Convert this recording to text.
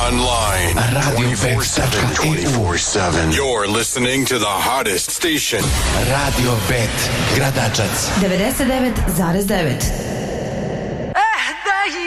online. RadioBet.eu. You're listening to the hottest station. Radio Bet, Gradačac. 99,9.